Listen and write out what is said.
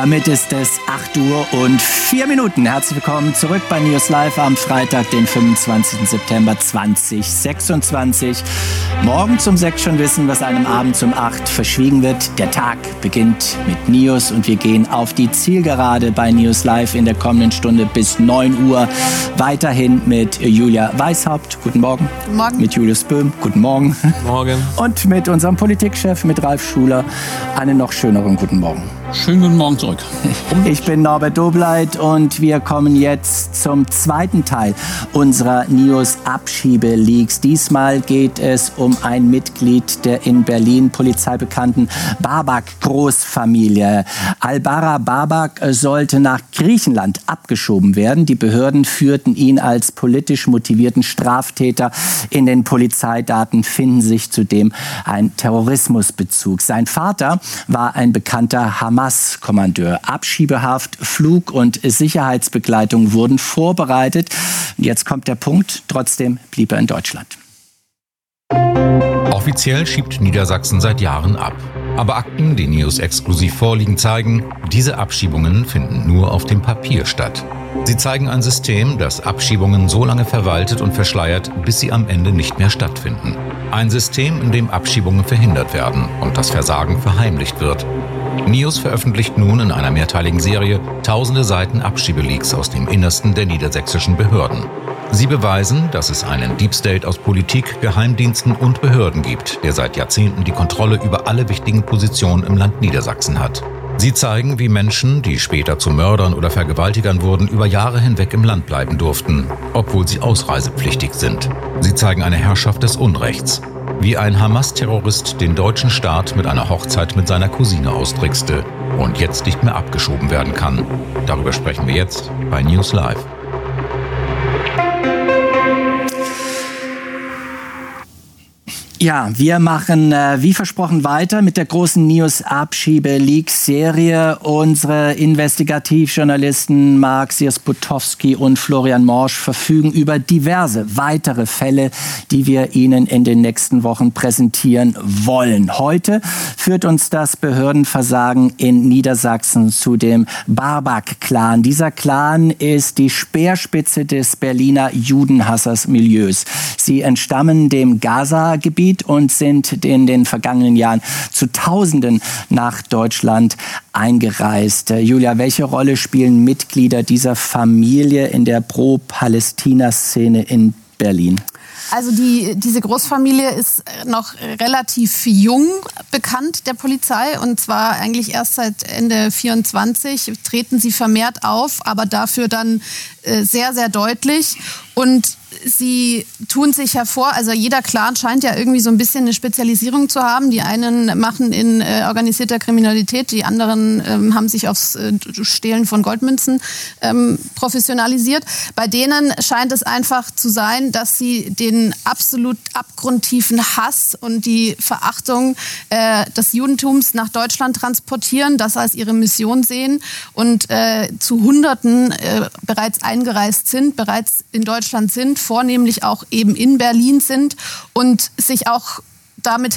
Damit ist es 8:04. Herzlich willkommen zurück bei News Live am Freitag, den 25. September 2026. Morgen um 6 schon wissen, was einem abends um 8 verschwiegen wird. Der Tag beginnt mit News und wir gehen auf die Zielgerade bei News Live in der kommenden Stunde bis 9 Uhr. Weiterhin mit Julia Weishaupt. Guten Morgen. Guten Morgen. Mit Julius Böhm. Guten Morgen. Morgen. Und mit unserem Politikchef, mit Ralf Schuler. Einen noch schöneren guten Morgen. Schönen guten Morgen zurück. Ich bin Norbert Dobleit und wir kommen jetzt zum zweiten Teil unserer News-Abschiebe-Leaks. Diesmal geht es um ein Mitglied der in Berlin polizeibekannten Babak-Großfamilie. Al-Bara Babak sollte nach Griechenland abgeschoben werden. Die Behörden führten ihn als politisch motivierten Straftäter. In den Polizeidaten finden sich zudem ein Terrorismusbezug. Sein Vater war ein bekannter Hamas-Kommandeur. Abschiebehaft, Flug und Sicherheitsbegleitung wurden vorbereitet. Jetzt kommt der Punkt, trotzdem blieb er in Deutschland. Offiziell schiebt Niedersachsen seit Jahren ab. Aber Akten, die News exklusiv vorliegen, zeigen, diese Abschiebungen finden nur auf dem Papier statt. Sie zeigen ein System, das Abschiebungen so lange verwaltet und verschleiert, bis sie am Ende nicht mehr stattfinden. Ein System, in dem Abschiebungen verhindert werden und das Versagen verheimlicht wird. News veröffentlicht nun in einer mehrteiligen Serie tausende Seiten Abschiebeleaks aus dem Innersten der niedersächsischen Behörden. Sie beweisen, dass es einen Deep State aus Politik, Geheimdiensten und Behörden gibt, der seit Jahrzehnten die Kontrolle über alle wichtigen Positionen im Land Niedersachsen hat. Sie zeigen, wie Menschen, die später zu Mördern oder Vergewaltigern wurden, über Jahre hinweg im Land bleiben durften, obwohl sie ausreisepflichtig sind. Sie zeigen eine Herrschaft des Unrechts. Wie ein Hamas-Terrorist den deutschen Staat mit einer Hochzeit mit seiner Cousine austrickste und jetzt nicht mehr abgeschoben werden kann. Darüber sprechen wir jetzt bei News Live. Ja, wir machen wie versprochen weiter mit der großen News-Abschiebe-Leaks-Serie. Unsere Investigativjournalisten Mark Siersbutowski und Florian Morsch verfügen über diverse weitere Fälle, die wir Ihnen in den nächsten Wochen präsentieren wollen. Heute führt uns das Behördenversagen in Niedersachsen zu dem Babak-Clan. Dieser Clan ist die Speerspitze des Berliner Judenhassers-Milieus. Sie entstammen dem Gaza-Gebiet und sind in den vergangenen Jahren zu Tausenden nach Deutschland eingereist. Julia, welche Rolle spielen Mitglieder dieser Familie in der Pro-Palästina-Szene in Berlin? Also diese Großfamilie ist noch relativ jung bekannt der Polizei, und zwar eigentlich erst seit Ende 24 treten sie vermehrt auf, aber dafür dann sehr, sehr deutlich. Und sie tun sich hervor, also jeder Clan scheint ja irgendwie so ein bisschen eine Spezialisierung zu haben. Die einen machen in organisierter Kriminalität, die anderen haben sich aufs Stehlen von Goldmünzen professionalisiert. Bei denen scheint es einfach zu sein, dass sie den absolut abgrundtiefen Hass und die Verachtung des Judentums nach Deutschland transportieren, das als ihre Mission sehen und zu Hunderten bereits eingereist sind, bereits in Deutschland sind, vornehmlich auch eben in Berlin sind und sich auch damit